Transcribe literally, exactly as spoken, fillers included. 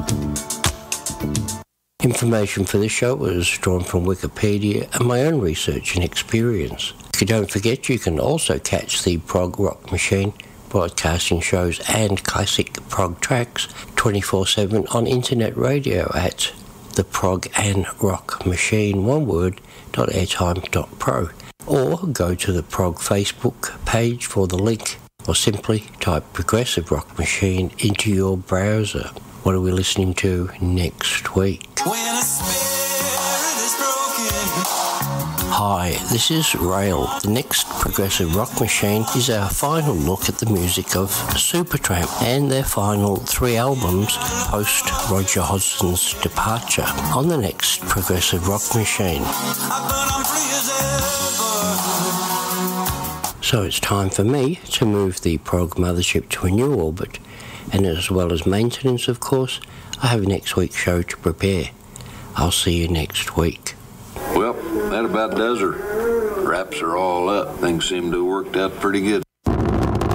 Information for this show was drawn from Wikipedia and my own research and experience. Don't forget you can also catch the Prog Rock Machine broadcasting shows and classic prog tracks twenty-four seven on internet radio at the Prog and Rock Machine, one word, dot airtime dot pro, or go to the Prog Facebook page for the link, or simply type Progressive Rock Machine into your browser. What are we listening to next week? When a spirit is broken. Hi, this is Rail. The next Progressive Rock Machine is our final look at the music of Supertramp and their final three albums post Roger Hodgson's departure on the next Progressive Rock Machine. So it's time for me to move the Prog Mothership to a new orbit, and as well as maintenance, of course, I have next week's show to prepare. I'll see you next week. Well, that about does her. Wraps are all up. Things seem to have worked out pretty good.